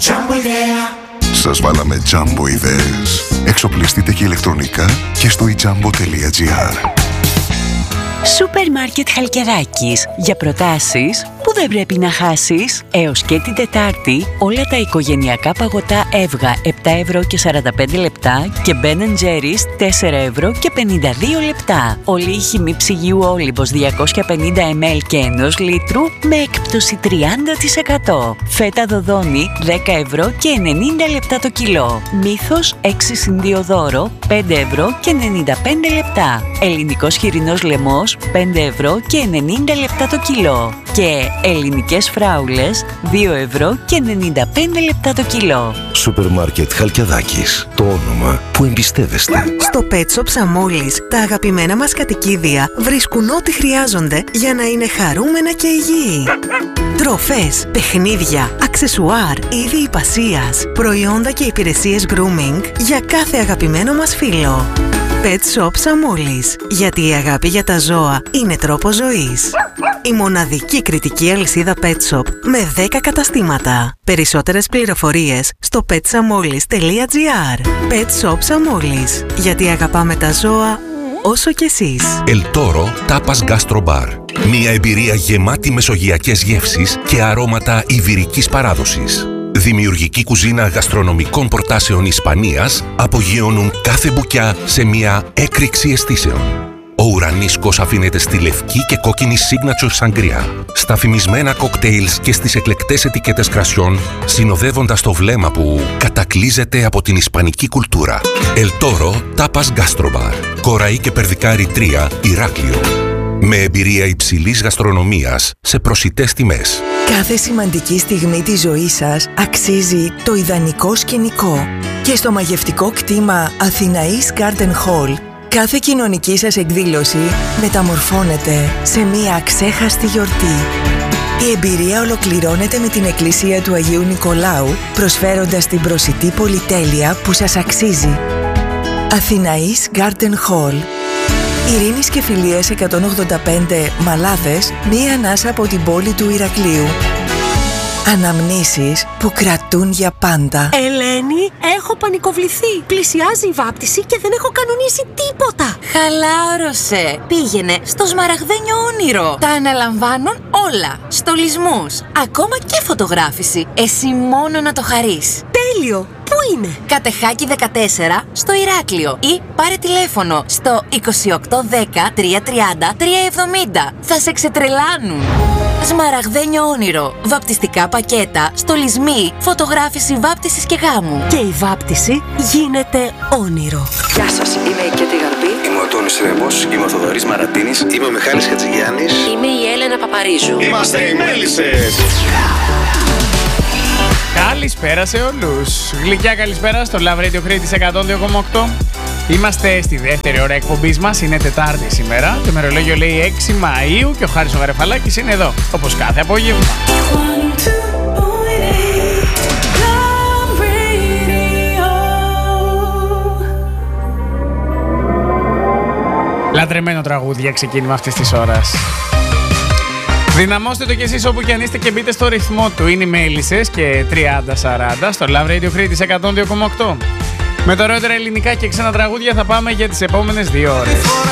Σας βάλαμε Jumbo ιδέες. Εξοπλιστείτε και ηλεκτρονικά και στο ijambo.gr. Σούπερ Μάρκετ Χαλκιδάκης. Για προτάσεις που δεν πρέπει να χάσεις. Έως και την Τετάρτη όλα τα οικογενειακά παγωτά Εύγα 7 ευρώ και 45 λεπτά και Ben & Jerry's 4 ευρώ και 52 λεπτά. Όλη η χυμή ψυγείου Όλυμπος 250 ml και 1 λίτρου με έκπτωση 30%. Φέτα Δοδόνη 10 ευρώ και 90 λεπτά το κιλό. Μύθος 6 συν 2 δώρο 5 ευρώ και 95 λεπτά. Ελληνικός χοιρινός λαιμός 5 ευρώ και 90 λεπτά το κιλό. Και ελληνικές φράουλες 2 ευρώ και 95 λεπτά το κιλό. Σούπερ Μάρκετ Χαλκιαδάκης. Το όνομα που εμπιστεύεστε. Στο Pet Shop Σαμόλης, τα αγαπημένα μας κατοικίδια βρίσκουν ό,τι χρειάζονται για να είναι χαρούμενα και υγιή. Τροφές, παιχνίδια, αξεσουάρ, είδη υπασίας, προϊόντα και υπηρεσίες grooming για κάθε αγαπημένο μας φίλο. Pet Shop Σαμόλης. Γιατί η αγάπη για τα ζώα είναι τρόπος ζωής. Η μοναδική κριτική αλυσίδα Pet Shop με 10 καταστήματα. Περισσότερες πληροφορίες στο petsamolis.gr. Pet Shop Σαμόλης. Γιατί αγαπάμε τα ζώα όσο κι εσείς. El Toro Tapas Gastro Bar. Μια εμπειρία γεμάτη μεσογειακές γεύσεις και αρώματα ιβηρικής παράδοσης. Δημιουργική κουζίνα γαστρονομικών προτάσεων Ισπανίας απογειώνουν κάθε μπουκιά σε μια έκρηξη αισθήσεων. Ο ουρανίσκος αφήνεται στη λευκή και κόκκινη signature sangria, στα φημισμένα κοκτέιλς και στις εκλεκτές ετικέτες κρασιών, συνοδεύοντας το βλέμμα που κατακλείζεται από την ισπανική κουλτούρα. El Toro Tapas Gastro Bar. Κοραή και Περδικάρη 3, Ηράκλειο. Με εμπειρία υψηλής γαστρονομίας σε προσιτές τιμές. Κάθε σημαντική στιγμή της ζωής σας αξίζει το ιδανικό σκηνικό. Και στο μαγευτικό κτήμα Αθηναής Garden Hall, κάθε κοινωνική σας εκδήλωση μεταμορφώνεται σε μία αξέχαστη γιορτή. Η εμπειρία ολοκληρώνεται με την εκκλησία του Αγίου Νικολάου, προσφέροντας την προσιτή πολυτέλεια που σας αξίζει. Αθηναής Garden Hall. Ειρήνης και Φιλίας 185 Μαλάδες, μία ανάσα από την πόλη του Ηρακλείου. Αναμνήσεις που κρατούν για πάντα. Ελένη, έχω πανικοβληθεί. Πλησιάζει η βάπτιση και δεν έχω κανονίσει τίποτα. Χαλάρωσε. Πήγαινε στο Σμαραγδένιο Όνειρο. Τα αναλαμβάνουν όλα. Στολισμούς, ακόμα και φωτογράφηση. Εσύ μόνο να το χαρείς. Τέλειο. Πού είναι? Κατεχάκη 14 στο Ηράκλειο ή πάρε τηλέφωνο στο 2810 330 370. Θα σε ξετρελάνουν. Σμαραγδένιο Όνειρο. Βαπτιστικά πακέτα, στολισμοί, φωτογράφηση βάπτισης και γάμου. Και η βάπτιση γίνεται όνειρο. Γεια σας, είμαι η Κέτη Γαρπή. Είμαι ο Τόνης Ρέμπος. Είμαι ο Θοδωρής Μαρατίνης. Είμαι ο Μιχάλης Χατζηγιάννης. Είμαι η Έλενα Παπαρίζου. Είμαστε οι Μέλισσες. Καλησπέρα σε όλους. Γλυκιά καλησπέρα στο Love Radio Crete 102,8. Είμαστε στη δεύτερη ώρα εκπομπής μας. Είναι Τετάρτη σήμερα. Το ημερολόγιο λέει 6 Μαΐου και ο Χάρης ο Γαρεφαλάκης είναι εδώ, όπως κάθε απόγευμα. Λατρεμένο τραγούδι για ξεκίνημα αυτής της ώρας. Δυναμώστε το κι εσείς όπου κι αν είστε και μπείτε στο ρυθμό του. Είναι οι Μέλισσες και 30-40 στο Love Radio Crete 102,8. Με τα ωραιότερα ελληνικά και ξένα τραγούδια θα πάμε για τις επόμενες 2 ώρες.